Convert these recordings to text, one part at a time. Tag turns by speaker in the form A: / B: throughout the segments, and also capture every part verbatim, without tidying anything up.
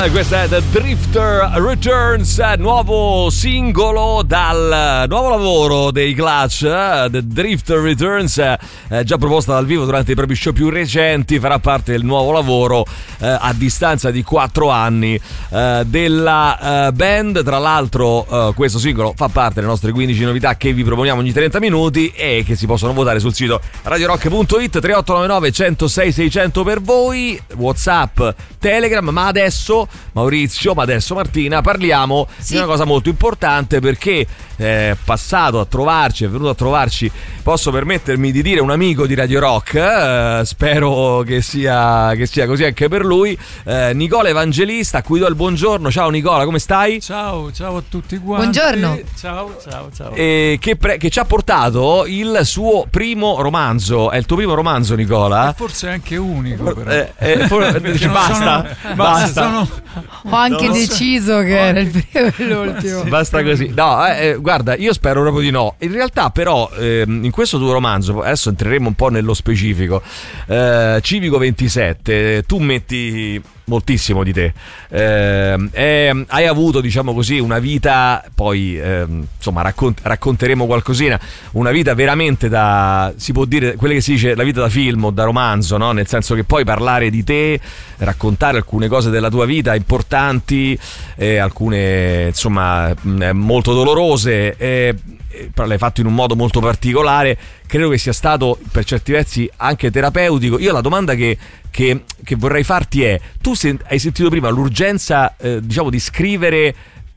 A: One, questa è The Drifter Returns, nuovo singolo dal nuovo lavoro dei Clutch. The Drifter Returns, eh, già proposta dal vivo durante i propri show più recenti, farà parte del nuovo lavoro eh, a distanza di quattro anni eh, della eh, band. Tra l'altro eh, questo singolo fa parte delle nostre quindici novità che vi proponiamo ogni trenta minuti e che si possono votare sul sito radio rock punto it. Tre otto nove nove uno zero sei sei zero zero per voi, WhatsApp, Telegram. Ma adesso Maurizio, ma adesso Martina, parliamo sì. di una cosa molto importante, perché è passato a trovarci, è venuto a trovarci, posso permettermi di dire, un amico di Radio Rock, eh, spero che sia, che sia così anche per lui, eh, Nicola Evangelista, a cui do il buongiorno. Ciao Nicola, come stai?
B: Ciao, ciao a tutti quanti.
C: Buongiorno.
B: Ciao, ciao, ciao.
A: E che, pre- che ci ha portato il suo primo romanzo. È il tuo primo romanzo, Nicola?
B: E forse anche unico, però.
A: Eh, eh, for- dici, basta,
B: sono,
A: basta.
B: Sono...
C: Ho anche
B: no,
C: deciso che era il primo e l'ultimo.
A: Basta così. No, eh, guarda, io spero proprio di no. In realtà, però, eh, in questo tuo romanzo, adesso entreremo un po' nello specifico. Eh, Civico ventisette, tu metti moltissimo di te. Eh, eh, hai avuto, diciamo così, una vita, poi eh, insomma raccont- racconteremo qualcosina, una vita veramente da, si può dire, quelle che si dice la vita da film o da romanzo, no? Nel senso che poi parlare di te, raccontare alcune cose della tua vita importanti, eh, alcune insomma molto dolorose, eh, l'hai fatto in un modo molto particolare, credo che sia stato per certi versi anche terapeutico. Io la domanda che, che, che vorrei farti è: tu se, hai sentito prima l'urgenza eh, diciamo di scrivere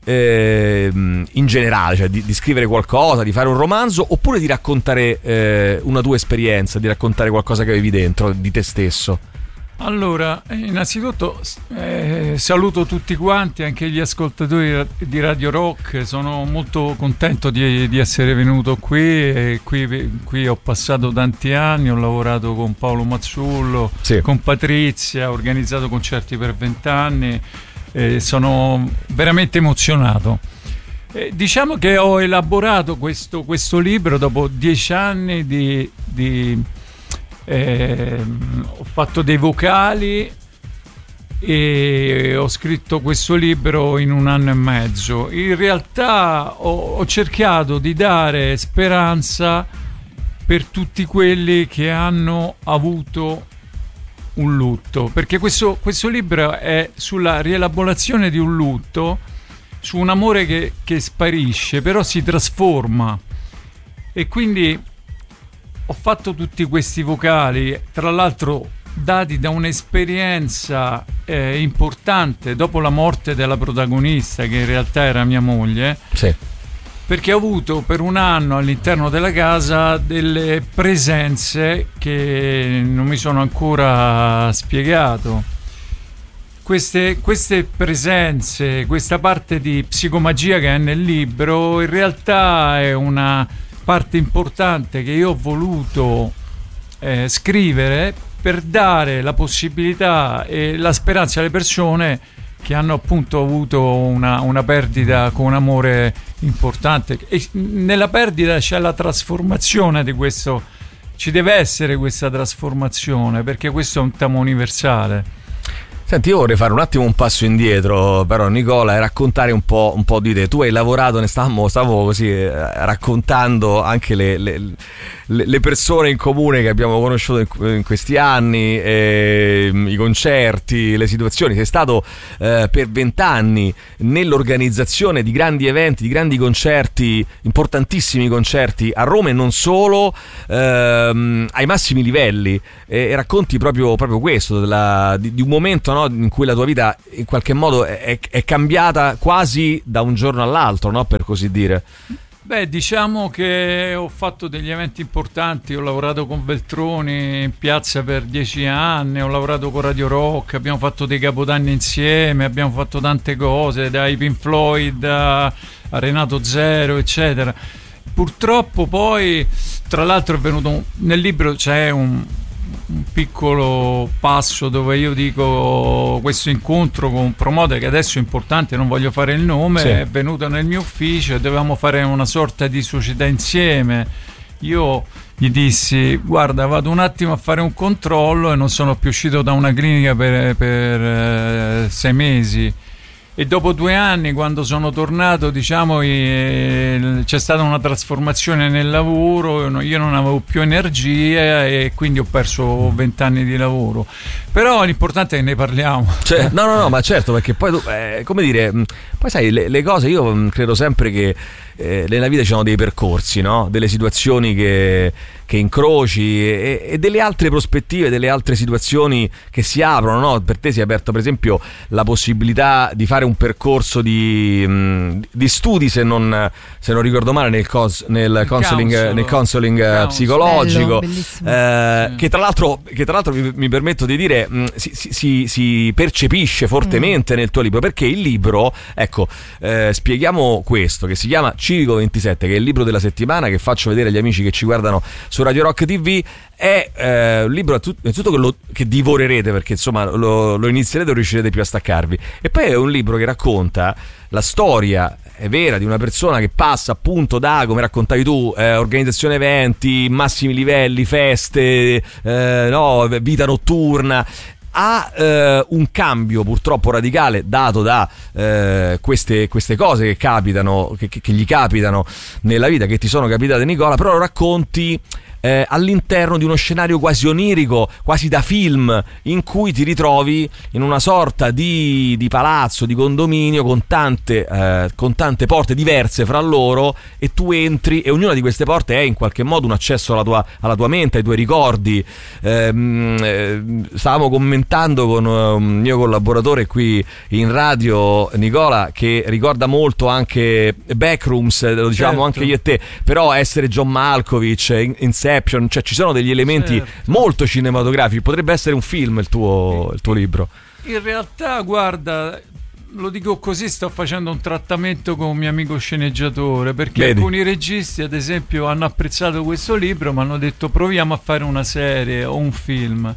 A: eh, in generale, cioè di, di scrivere qualcosa, di fare un romanzo, oppure di raccontare eh, una tua esperienza, di raccontare qualcosa che avevi dentro di te stesso?
B: Allora, innanzitutto eh, saluto tutti quanti, anche gli ascoltatori di Radio Rock. Sono molto contento di, di essere venuto qui, e qui. Qui ho passato tanti anni, ho lavorato con Paolo Mazzullo, sì. con Patrizia, ho organizzato concerti per vent'anni e sono veramente emozionato. Eh, diciamo che ho elaborato questo, questo libro dopo dieci anni di... di Eh, ho fatto dei vocali e ho scritto questo libro in un anno e mezzo. In realtà ho, ho cercato di dare speranza per tutti quelli che hanno avuto un lutto, perché questo, questo libro è sulla rielaborazione di un lutto, su un amore che, che sparisce però si trasforma, e quindi ho fatto tutti questi vocali, tra l'altro dati da un'esperienza eh, importante dopo la morte della protagonista, che in realtà era mia moglie,
A: sì.
B: perché ho avuto per un anno all'interno della casa delle presenze che non mi sono ancora spiegato. Queste, queste presenze, questa parte di psicomagia che è nel libro, in realtà è una parte importante che io ho voluto eh, scrivere per dare la possibilità e la speranza alle persone che hanno appunto avuto una, una perdita con un amore importante, e nella perdita c'è la trasformazione di questo, ci deve essere questa trasformazione, perché questo è un tema universale.
A: Senti, io vorrei fare un attimo un passo indietro, però, Nicola, e raccontare un po', un po' di te. Tu hai lavorato, ne stavamo, stavamo così eh, raccontando anche le, le, le persone in comune che abbiamo conosciuto in, in questi anni, eh, i concerti, le situazioni. Sei stato eh, per vent'anni nell'organizzazione di grandi eventi, di grandi concerti, importantissimi concerti a Roma e non solo, ehm, ai massimi livelli, e, e racconti proprio, proprio questo, della, di, di un momento, no, in cui la tua vita in qualche modo è, è cambiata quasi da un giorno all'altro, no, per così dire.
B: Beh, diciamo che ho fatto degli eventi importanti, ho lavorato con Veltroni in piazza per dieci anni, ho lavorato con Radio Rock, abbiamo fatto dei capodanni insieme, abbiamo fatto tante cose, dai Pink Floyd a, a Renato Zero, eccetera. Purtroppo poi, tra l'altro, è venuto nel libro, c'è un un piccolo passo dove io dico: questo incontro con un promoter che adesso è importante, non voglio fare il nome, sì. è venuto nel mio ufficio e dovevamo fare una sorta di società insieme. Io gli dissi: guarda, vado un attimo a fare un controllo, e non sono più uscito da una clinica per, per eh, sei mesi. E dopo due anni, quando sono tornato, diciamo, eh, c'è stata una trasformazione nel lavoro, io non avevo più energia e quindi ho perso vent'anni di lavoro. Però l'importante è che ne parliamo.
A: Cioè, no, no, no, ma certo, perché poi, eh, come dire, poi sai, le, le cose, io credo sempre che eh, nella vita ci sono dei percorsi, no? Delle situazioni che, che incroci e, e delle altre prospettive, delle altre situazioni che si aprono, no? Per te si è aperto, per esempio, la possibilità di fare un percorso di, mh, di studi, se non, se non ricordo male, nel, cons, nel counseling,
B: counsel,
A: nel counseling
B: counsel.
A: psicologico.
C: Bello, bellissimo.
A: eh,
B: Sì.
A: che tra l'altro, che tra l'altro mi, mi permetto di dire, mh, si, si, si, si percepisce fortemente mm. nel tuo libro, perché il libro, ecco, eh, spieghiamo questo, che si chiama Civico ventisette, che è il libro della settimana, che faccio vedere agli amici che ci guardano su Radio Rock T V. È eh, un libro innanzitutto che, lo, che divorerete, perché insomma lo, lo inizierete e non riuscirete più a staccarvi, e poi è un libro che racconta la storia è vera di una persona che passa appunto da, come raccontavi tu, eh, organizzazione eventi, massimi livelli, feste, eh, no, vita notturna, ha eh, un cambio purtroppo radicale dato da eh, queste, queste cose che capitano, che, che gli capitano nella vita, che ti sono capitate, Nicola, però lo racconti Eh, all'interno di uno scenario quasi onirico, quasi da film, in cui ti ritrovi in una sorta di, di palazzo, di condominio con tante, eh, con tante porte diverse fra loro, e tu entri e ognuna di queste porte è in qualche modo un accesso alla tua, alla tua mente, ai tuoi ricordi. Eh, eh, stavamo commentando con un mio collaboratore qui in radio, Nicola, che ricorda molto anche Backrooms, lo diciamo
B: certo.
A: anche io e te, però essere John Malkovich in, in cioè ci sono degli elementi
B: certo.
A: molto cinematografici. Potrebbe essere un film il tuo, il tuo libro.
B: In realtà, guarda, lo dico così, sto facendo un trattamento con un mio amico sceneggiatore, perché
A: Vedi?
B: alcuni registi, ad esempio, hanno apprezzato questo libro, ma hanno detto proviamo a fare una serie o un film.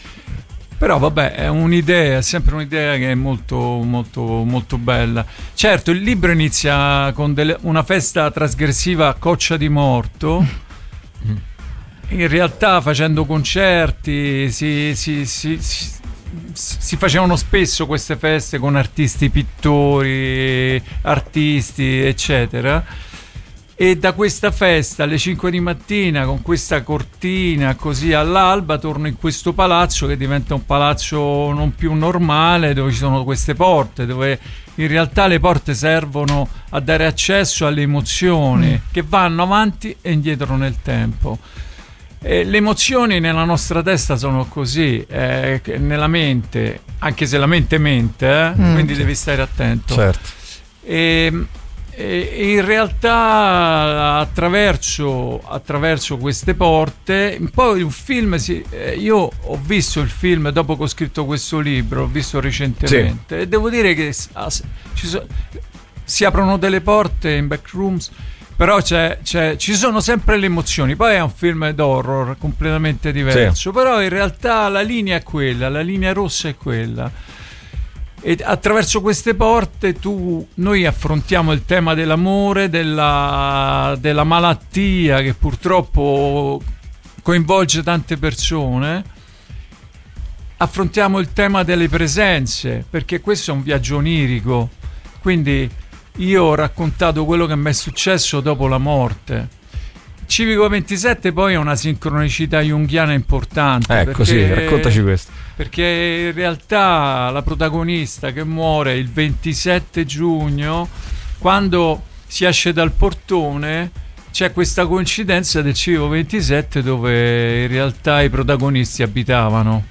B: Però vabbè, è un'idea, è sempre un'idea che è molto molto molto bella. Certo, il libro inizia con delle, una festa trasgressiva a Coccia di Morto. In realtà, facendo concerti, si, si, si, si, si facevano spesso queste feste con artisti, pittori, artisti, eccetera. E da questa festa alle cinque di mattina, con questa cortina, così all'alba, torno in questo palazzo che diventa un palazzo non più normale, dove ci sono queste porte, dove in realtà le porte servono a dare accesso alle emozioni mm. che vanno avanti e indietro nel tempo. E le emozioni nella nostra testa sono così, eh, nella mente, anche se la mente mente, eh, mm, quindi sì. devi stare attento.
A: Certo.
B: E, e in realtà attraverso, attraverso queste porte, poi un film, si, eh, io ho visto il film dopo che ho scritto questo libro, l'ho visto recentemente, sì. e devo dire che ah, ci so, si aprono delle porte in Backrooms. Però c'è, c'è, ci sono sempre le emozioni. Poi è un film d'horror completamente diverso, sì. però in realtà la linea è quella, la linea rossa è quella. E attraverso queste porte tu, noi affrontiamo il tema dell'amore, della, della malattia che purtroppo coinvolge tante persone. Affrontiamo il tema delle presenze, perché questo è un viaggio onirico. Quindi io ho raccontato quello che mi è successo dopo la morte. Civico ventisette poi è una sincronicità junghiana importante.
A: Ecco, sì, raccontaci questo.
B: Perché in realtà la protagonista che muore il ventisette giugno, quando si esce dal portone, c'è questa coincidenza del Civico ventisette dove in realtà i protagonisti abitavano.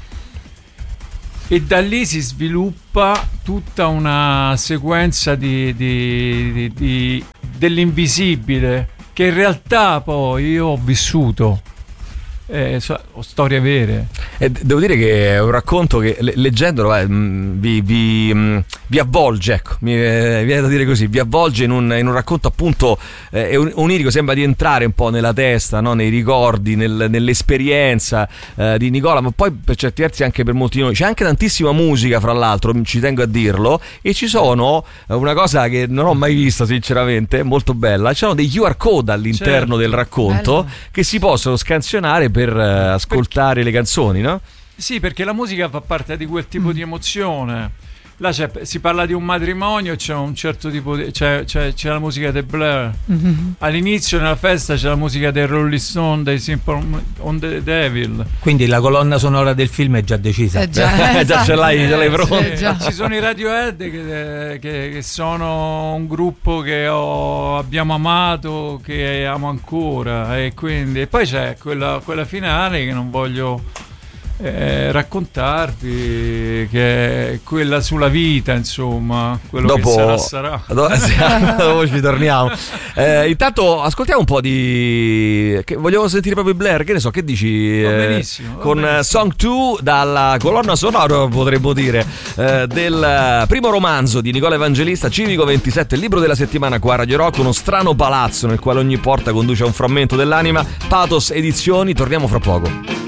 B: E da lì si sviluppa tutta una sequenza di, di, di, di, dell'invisibile, che in realtà poi io ho vissuto. eh, so, storie vere.
A: E devo dire che è un racconto che leggendolo eh, vi, vi, vi avvolge, ecco, mi viene da dire così, vi avvolge in un, in un racconto appunto eh, onirico, sembra di entrare un po' nella testa, no? Nei ricordi, nel, nell'esperienza eh, di Nicola, ma poi per certi versi anche per molti di noi. C'è anche tantissima musica, fra l'altro, ci tengo a dirlo, e ci sono una cosa che non ho mai visto sinceramente, molto bella, ci sono dei Q R code all'interno certo. del racconto, bello, che si possono scansionare per uh, ascoltare perché, le canzoni, no?
B: Sì, perché la musica fa parte di quel tipo mm. di emozione. Là c'è, si parla di un matrimonio, c'è un certo tipo di, c'è, c'è, c'è la musica dei Blur. Mm-hmm. All'inizio nella festa c'è la musica dei Rolling Stone, dei Simple on the Devil.
D: Quindi la colonna sonora del film è già decisa.
C: È già,
A: eh, già ce l'hai, ce l'hai pronta.
B: Eh, sì, ci sono i Radiohead che, che, che sono un gruppo che ho, abbiamo amato, che amo ancora, e quindi e poi c'è quella, quella finale che non voglio Eh, raccontarti, che è quella sulla vita, insomma, quello dopo, che sarà sarà
A: dopo, dopo ci torniamo. Eh, intanto ascoltiamo un po' di che vogliamo sentire proprio Blair, che ne so, che dici
B: eh, benissimo,
A: con
B: benissimo.
A: Song due dalla colonna sonora, potremmo dire, eh, del primo romanzo di Nicola Evangelista, Civico ventisette, il libro della settimana qua a Radio Rock, uno strano palazzo nel quale ogni porta conduce a un frammento dell'anima. Pathos Edizioni, torniamo fra poco.